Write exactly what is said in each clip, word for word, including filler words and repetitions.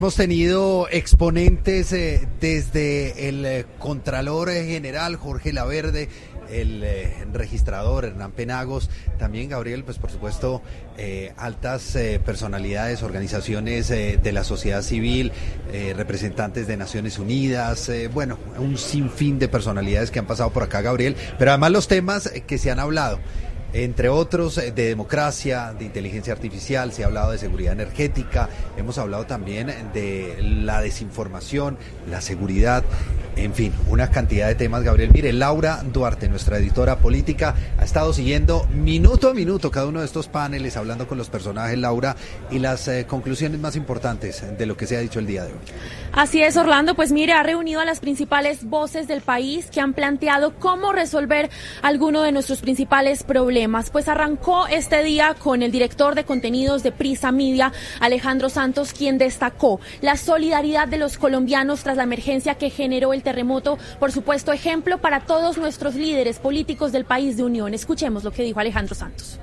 Hemos tenido exponentes eh, desde el eh, Contralor General Jorge Laverde, el eh, registrador Hernán Penagos, también Gabriel, pues por supuesto eh, altas eh, personalidades, organizaciones eh, de la sociedad civil, eh, representantes de Naciones Unidas, eh, bueno, un sinfín de personalidades que han pasado por acá, Gabriel, pero además los temas que se han hablado, entre otros de democracia, de inteligencia artificial, se ha hablado de seguridad energética, hemos hablado también de la desinformación, la seguridad, en fin, una cantidad de temas, Gabriel. Mire, Laura Duarte, nuestra editora política, ha estado siguiendo minuto a minuto cada uno de estos paneles, hablando con los personajes, Laura, y las eh, conclusiones más importantes de lo que se ha dicho el día de hoy. Así es, Orlando, pues mire, ha reunido a las principales voces del país que han planteado cómo resolver alguno de nuestros principales problemas. Pues arrancó este día con el director de contenidos de Prisa Media, Alejandro Santos, quien destacó la solidaridad de los colombianos tras la emergencia que generó el terremoto, por supuesto ejemplo para todos nuestros líderes políticos del país de unión. Escuchemos lo que dijo Alejandro Santos.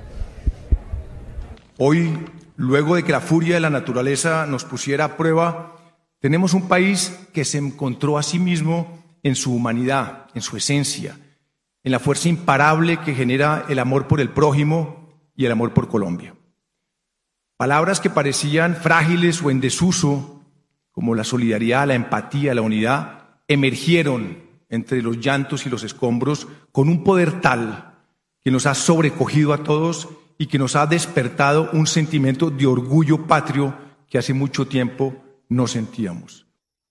Hoy, luego de que la furia de la naturaleza nos pusiera a prueba, tenemos un país que se encontró a sí mismo en su humanidad, en su esencia, en la fuerza imparable que genera el amor por el prójimo y el amor por Colombia. Palabras que parecían frágiles o en desuso, como la solidaridad, la empatía, la unidad, emergieron entre los llantos y los escombros con un poder tal que nos ha sobrecogido a todos y que nos ha despertado un sentimiento de orgullo patrio que hace mucho tiempo no sentíamos.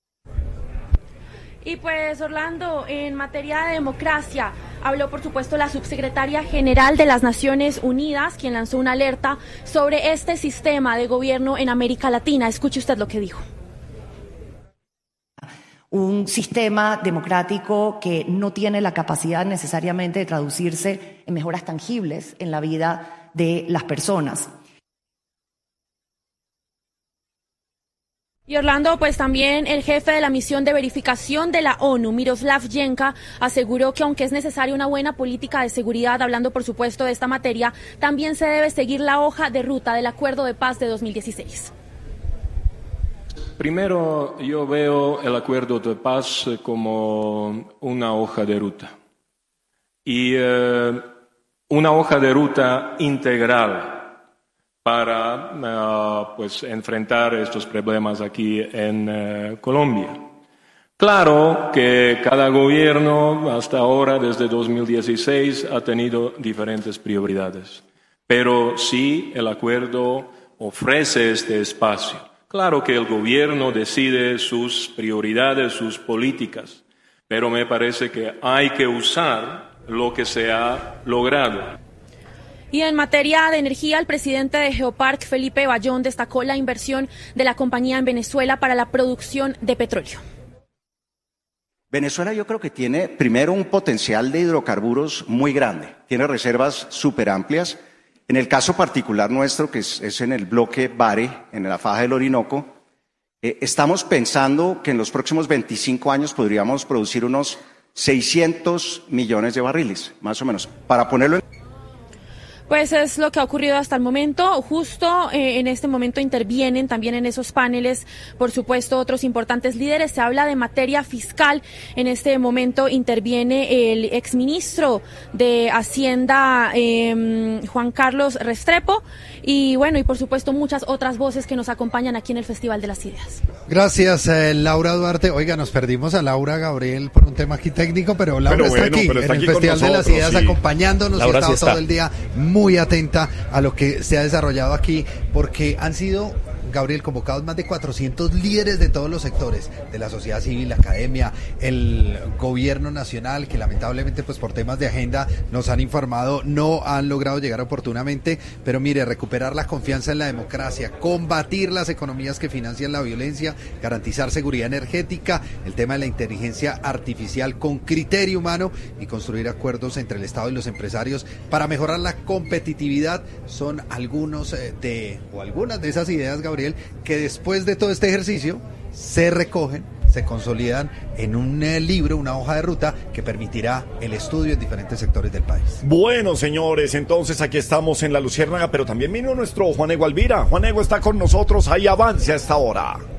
Y pues, Orlando, en materia de democracia, habló por supuesto la subsecretaria general de las Naciones Unidas, quien lanzó una alerta sobre este sistema de gobierno en América Latina. Escuche usted lo que dijo. Un sistema democrático que no tiene la capacidad necesariamente de traducirse en mejoras tangibles en la vida de las personas. Y Orlando, pues también el jefe de la misión de verificación de la ONU, Miroslav Jenka, aseguró que aunque es necesaria una buena política de seguridad, hablando por supuesto de esta materia, también se debe seguir la hoja de ruta del Acuerdo de Paz de dos mil dieciséis. Primero, yo veo el Acuerdo de Paz como una hoja de ruta y eh, una hoja de ruta integral para uh, pues, enfrentar estos problemas aquí en uh, Colombia. Claro que cada gobierno hasta ahora, desde dos mil dieciséis, ha tenido diferentes prioridades, pero sí el acuerdo ofrece este espacio. Claro que el gobierno decide sus prioridades, sus políticas, pero me parece que hay que usar lo que se ha logrado. Y en materia de energía, el presidente de Geopark, Felipe Bayón, destacó la inversión de la compañía en Venezuela para la producción de petróleo. Venezuela yo creo que tiene primero un potencial de hidrocarburos muy grande, tiene reservas súper amplias. En el caso particular nuestro, que es, es en el bloque Bare, en la faja del Orinoco, eh, estamos pensando que en los próximos veinticinco años podríamos producir unos seiscientos millones de barriles, más o menos, para ponerlo en... Pues es lo que ha ocurrido hasta el momento. Justo eh, en este momento intervienen también en esos paneles, por supuesto, otros importantes líderes. Se habla de materia fiscal. En este momento interviene el exministro de Hacienda, eh, Juan Carlos Restrepo, y bueno, y por supuesto muchas otras voces que nos acompañan aquí en el Festival de las Ideas. Gracias, eh, Laura Duarte. Oiga, nos perdimos a Laura Gabriel por un tema aquí técnico, pero Laura pero bueno, está aquí pero está en aquí el Festival nosotros, de las Ideas, sí, acompañándonos. Laura y ha estado sí está todo el día muy atenta a lo que se ha desarrollado aquí, porque han sido, Gabriel, convocados más de cuatrocientos líderes de todos los sectores, de la sociedad civil, la academia, el gobierno nacional, que lamentablemente pues por temas de agenda nos han informado no han logrado llegar oportunamente, pero mire, recuperar la confianza en la democracia, combatir las economías que financian la violencia, garantizar seguridad energética, el tema de la inteligencia artificial con criterio humano y construir acuerdos entre el Estado y los empresarios para mejorar la competitividad, son algunos de, o algunas de esas ideas, Gabriel, que después de todo este ejercicio se recogen, se consolidan en un eh, libro, una hoja de ruta que permitirá el estudio en diferentes sectores del país. Bueno, señores, entonces aquí estamos en La Luciérnaga, pero también vino nuestro Juan Ego Alvira. Juan Ego está con nosotros, ahí avance a esta hora.